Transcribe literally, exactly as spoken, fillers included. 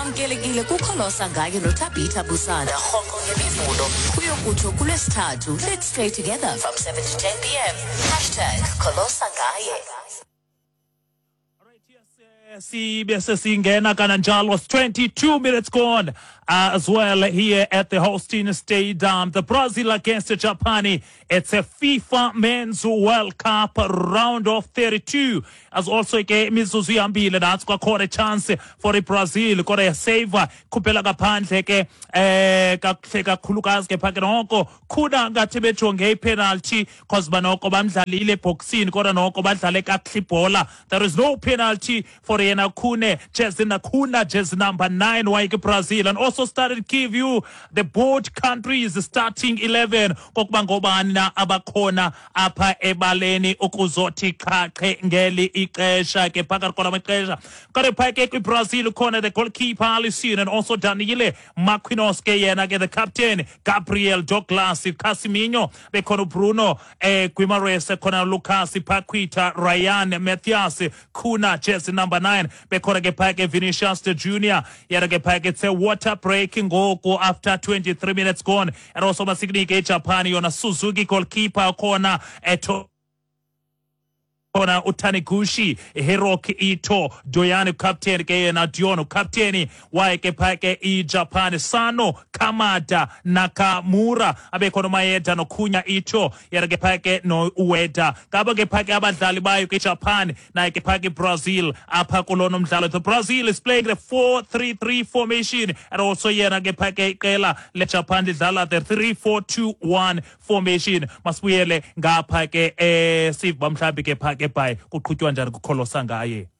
wamkelekile kukholosa ngaye noThabitha Busana rhoqo ngemivulo kuyokutsho kulwesithathu. Let's stay together from seven to ten p m Hashtag kholosa ngaye. Sibe sesingena kananjalo. twenty-two minutes gone uh, as well here at the hosting stadium. The Brazil against Japan. It's a FIFA Men's World Cup round of thirty-two. As also ke mizuzu yambile that's kwakhona a chance for iBrazil kore ya save kuphela kaphandle ke eh kahle kakhulukazi ke phake noko khuna ngathi bejonge ipenalty cause banoko bamdlalile boxing kodwa noko badlale kahle ibhola. There is no penalty for yena Khune Jezina Khuna jezi number nine wa Brazil, and also started give you the both countries starting eleven kokuba ngobani na abakhona apha ebaleni ukuzothi qhaqhe ngeli ixesha ke phakathi kwamaqesha kare phake iBrazil khona the goalkeeper Alisson, and also Danile Marquinhos ke yena ke the captain Gabriel Douglas, Casemiro bekhona Bruno eh Guimaraes khona Lucas Paqueta, Ryan Matthias Khuna jezi number nine bekhona ke phake Vinicius Junior yena ke phake it's a water break ngoku after twenty-three minutes gone, and also masiknike Japan yona Suzuki goalkeeper khona eto Kona Utaniguchi, Hiroki Ito, Doyanu captain ke na Diono captain wa ke phake I Japan Sano Kamada Nakamura abekhona Maeda no Kunya Ito yera ke phake no Ueda kaba ke phake abadlali bayo ke Japan na ke phake Brazil apha kulono mdlalo. The Brazil is playing the four three three formation, and also yera ke phake iqela le Japan lidlala the three four two one formation. Masibuyele ngapha ke eh sivba mhlambi ke phake by kuqhutywa njani kukholosa ngaye.